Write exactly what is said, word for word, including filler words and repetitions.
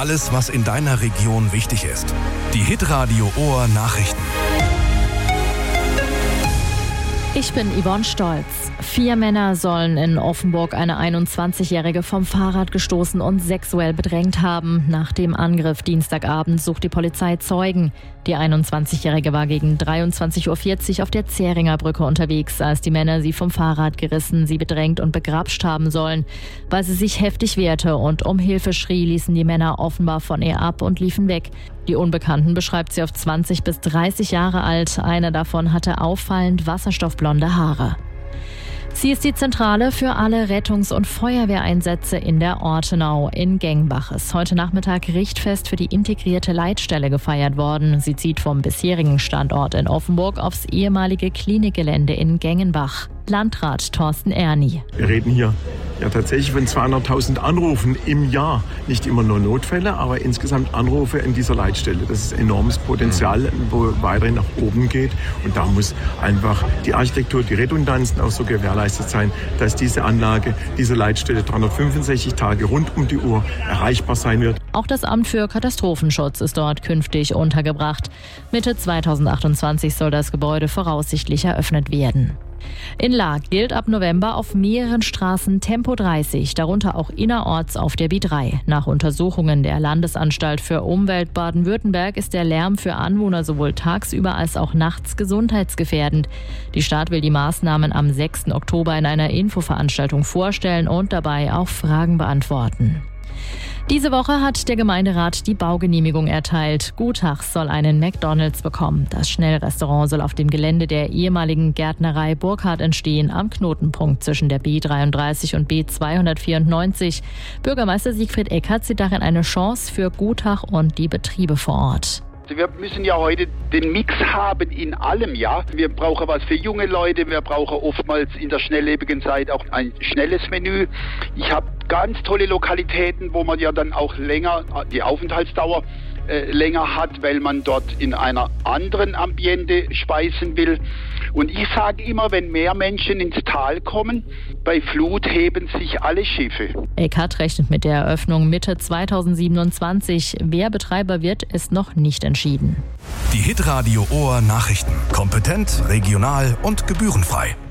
Alles, was in deiner Region wichtig ist. Die Hitradio Ohr Nachrichten. Ich bin Yvonne Stolz. Vier Männer sollen in Offenburg eine einundzwanzigjährige vom Fahrrad gestoßen und sexuell bedrängt haben. Nach dem Angriff Dienstagabend sucht die Polizei Zeugen. Die einundzwanzigjährige war gegen dreiundzwanzig Uhr vierzig auf der Zähringer Brücke unterwegs, als die Männer sie vom Fahrrad gerissen, sie bedrängt und begrapscht haben sollen. Weil sie sich heftig wehrte und um Hilfe schrie, ließen die Männer offenbar von ihr ab und liefen weg. Die Unbekannten beschreibt sie auf zwanzig bis dreißig Jahre alt. Einer davon hatte auffallend wasserstoffblonde Haare. Sie ist die Zentrale für alle Rettungs- und Feuerwehreinsätze in der Ortenau. In Gengenbach ist heute Nachmittag Richtfest für die integrierte Leitstelle gefeiert worden. Sie zieht vom bisherigen Standort in Offenburg aufs ehemalige Klinikgelände in Gengenbach. Landrat Thorsten Erni. Wir reden hier ja tatsächlich von zweihunderttausend Anrufen im Jahr. Nicht immer nur Notfälle, aber insgesamt Anrufe in dieser Leitstelle. Das ist enormes Potenzial, wo weiterhin nach oben geht. Und da muss einfach die Architektur, die Redundanzen auch so gewährleistet sein, dass diese Anlage, diese Leitstelle dreihundertfünfundsechzig Tage rund um die Uhr erreichbar sein wird. Auch das Amt für Katastrophenschutz ist dort künftig untergebracht. Mitte zweitausendachtundzwanzig soll das Gebäude voraussichtlich eröffnet werden. In Laak gilt ab November auf mehreren Straßen Tempo dreißig, darunter auch innerorts auf der B drei. Nach Untersuchungen der Landesanstalt für Umwelt Baden-Württemberg ist der Lärm für Anwohner sowohl tagsüber als auch nachts gesundheitsgefährdend. Die Stadt will die Maßnahmen am sechsten Oktober in einer Infoveranstaltung vorstellen und dabei auch Fragen beantworten. Diese Woche hat der Gemeinderat die Baugenehmigung erteilt. Gutach soll einen McDonald's bekommen. Das Schnellrestaurant soll auf dem Gelände der ehemaligen Gärtnerei Burkhardt entstehen, am Knotenpunkt zwischen der B dreiunddreißig und B zweihundertvierundneunzig. Bürgermeister Siegfried Eckert sieht darin eine Chance für Gutach und die Betriebe vor Ort. Wir müssen ja heute den Mix haben in allem, ja. Wir brauchen was für junge Leute, wir brauchen oftmals in der schnelllebigen Zeit auch ein schnelles Menü. Ich habe ganz tolle Lokalitäten, wo man ja dann auch länger, die Aufenthaltsdauer äh, länger hat, weil man dort in einer anderen Ambiente speisen will. Und ich sage immer, wenn mehr Menschen ins Tal kommen, bei Flut heben sich alle Schiffe. Eckert rechnet mit der Eröffnung Mitte zweitausendsiebenundzwanzig. Wer Betreiber wird, ist noch nicht entschieden. Die Hitradio Ohr Nachrichten. Kompetent, regional und gebührenfrei.